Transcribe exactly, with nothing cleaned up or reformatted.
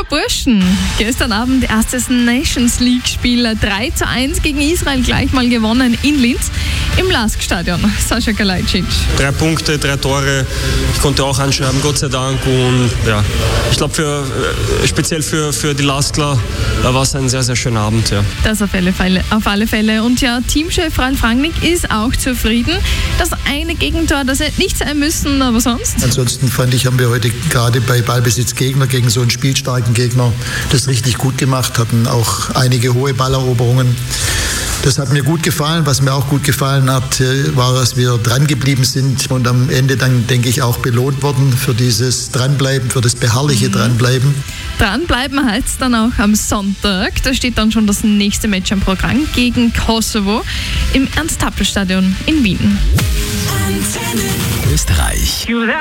Burschen. Gestern Abend erstes Nations League-Spiel. drei zu eins gegen Israel gleich mal gewonnen in Linz im LASK-Stadion. Sascha Kalajdzic. Drei Punkte, drei Tore. Ich konnte auch anschreiben, Gott sei Dank. Und ja, ich glaube, für, speziell für, für die LASKler war es ein sehr, sehr schöner Abend. Ja. Das auf alle Fälle. Auf alle Fälle. Und ja, Teamchef Ralf Rangnick ist auch zufrieden. Das eine Gegentor, das hätte nicht sein müssen, aber sonst? Ansonsten fand ich, haben wir heute gerade bei Ballbesitz Gegner gegen so einen spielstarken Gegner das richtig gut gemacht, hatten auch einige hohe Balleroberungen. Das hat mir gut gefallen. Was mir auch gut gefallen hat, war, dass wir dran geblieben sind und am Ende dann, denke ich, auch belohnt worden für dieses Dranbleiben, für das beharrliche Dranbleiben. Dranbleiben heißt es dann auch am Sonntag. Da steht dann schon das nächste Match am Programm gegen Kosovo im Ernst-Happel-Stadion in Wien. Österreich.